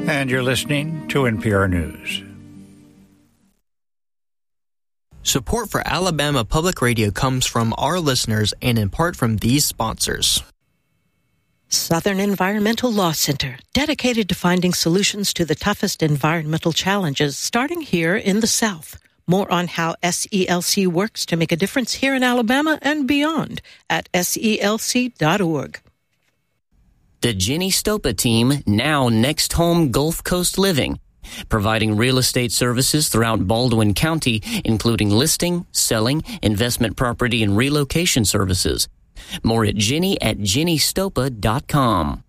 And you're listening to NPR News. Support for Alabama Public Radio comes from our listeners and in part from these sponsors. Southern Environmental Law Center, dedicated to finding solutions to the toughest environmental challenges, starting here in the South. More on how SELC works to make a difference here in Alabama and beyond at SELC.org. The Jenny Stopa team, now Next Home Gulf Coast Living, providing real estate services throughout Baldwin County, including listing, selling, investment property, and relocation services. More at jennystopa.com.